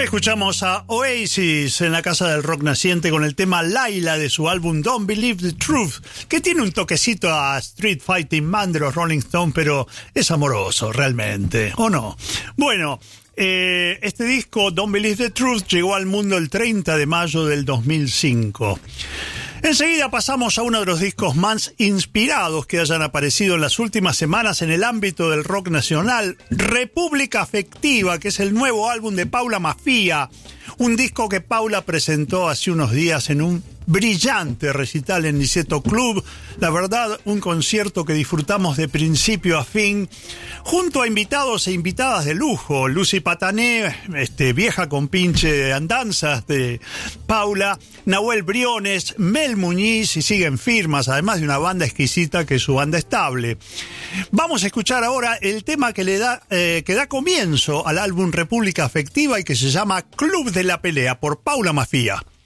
Escuchamos a Oasis en la Casa del Rock Naciente con el tema Laila de su álbum Don't Believe the Truth, que tiene un toquecito a Street Fighting Man de los Rolling Stones, pero es amoroso realmente, ¿o no? Bueno, este disco Don't Believe the Truth llegó al mundo el 30 de mayo del 2005. Enseguida pasamos a uno de los discos más inspirados que hayan aparecido en las últimas semanas en el ámbito del rock nacional, República Afectiva, que es el nuevo álbum de Paula Maffia, un disco que Paula presentó hace unos días en un brillante recital en Niceto Club. La verdad, un concierto que disfrutamos de principio a fin, junto a invitados e invitadas de lujo. Lucy Patané, vieja compinche de andanzas de Paula, Nahuel Briones, Mel Muñiz, y siguen firmas, además de una banda exquisita que es su banda estable. Vamos a escuchar ahora el tema que da comienzo al álbum República Afectiva y que se llama Club de la Pelea, por Paula Maffia.